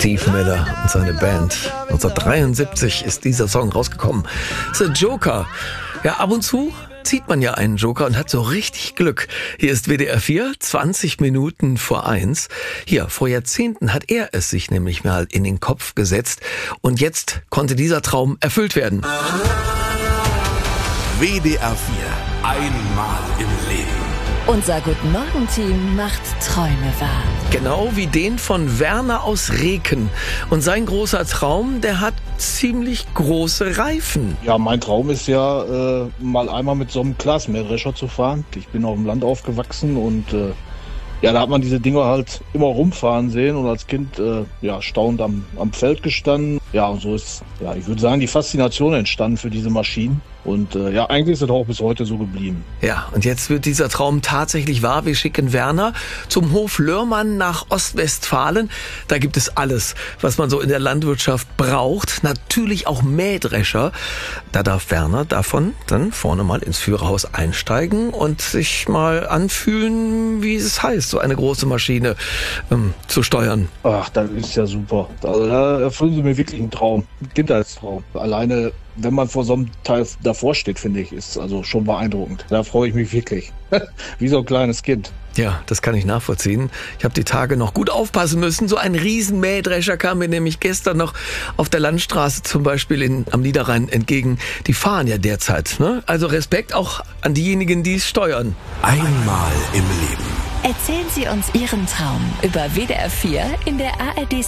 Steve Miller und seine Band. 1973 ist dieser Song rausgekommen. The Joker. Ja, ab und zu zieht man ja einen Joker und hat so richtig Glück. Hier ist WDR 4, 20 Minuten vor 1. Hier, vor Jahrzehnten hat er es sich nämlich mal in den Kopf gesetzt. Und jetzt konnte dieser Traum erfüllt werden. WDR 4, einmal im Leben. Unser Guten-Morgen-Team macht Träume wahr. Genau wie den von Werner aus Reken. Und sein großer Traum, der hat ziemlich große Reifen. Ja, mein Traum ist ja, mal einmal mit so einem Glasmähdrescher zu fahren. Ich bin auf dem Land aufgewachsen und ja, da hat man diese Dinger halt immer rumfahren sehen und als Kind staunend am Feld gestanden. Ja, und so ist, ja, ich würde sagen, die Faszination entstanden für diese Maschinen. Und ja, eigentlich ist es auch bis heute so geblieben. Ja, und jetzt wird dieser Traum tatsächlich wahr. Wir schicken Werner zum Hof Lörmann nach Ostwestfalen. Da gibt es alles, was man so in der Landwirtschaft braucht. Natürlich auch Mähdrescher. Da darf Werner davon dann vorne mal ins Führerhaus einsteigen und sich mal anfühlen, wie es heißt, so eine große Maschine zu steuern. Ach, das ist ja super. Also da erfüllen Sie mir wirklich einen Traum, einen Kindheitstraum. Alleine, wenn man vor so einem Teil davor steht, finde ich, ist also schon beeindruckend. Da freue ich mich wirklich. Wie so ein kleines Kind. Ja, das kann ich nachvollziehen. Ich habe die Tage noch gut aufpassen müssen. So ein Riesenmähdrescher kam mir nämlich gestern noch auf der Landstraße zum Beispiel am Niederrhein entgegen. Die fahren ja derzeit, ne? Also Respekt auch an diejenigen, die es steuern. Einmal im Leben. Erzählen Sie uns Ihren Traum über WDR 4 in der ARD